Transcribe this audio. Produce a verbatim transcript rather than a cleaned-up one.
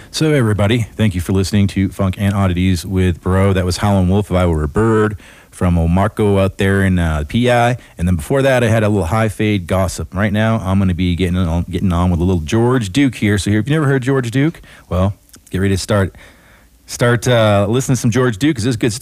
So, everybody, thank you for listening to Funk and Oddities with Bro. That was Howlin' Wolf, If I Were a Bird, from Omarco out there in uh, P I. And then before that, I had a little high fade gossip. Right now, I'm going to be getting on, getting on with a little George Duke here. So, here, if you've never heard George Duke, well, get ready to start start uh, listening to some George Duke, because this is good stuff.